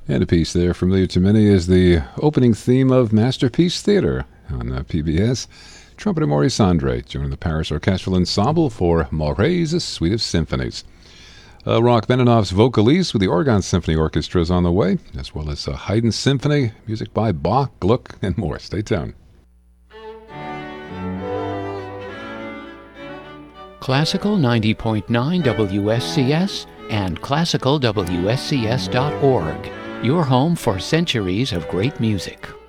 And a piece there familiar to many is the opening theme of Masterpiece Theater on PBS. Trumpeter Maurice Andre joining the Paris Orchestral Ensemble for Maury's Suite of Symphonies. Rachmaninoff's Vocalise with the Oregon Symphony Orchestra is on the way, as well as Haydn Symphony, music by Bach, Gluck, and more. Stay tuned. Classical 90.9 WSCS and classicalwscs.org. Your home for centuries of great music.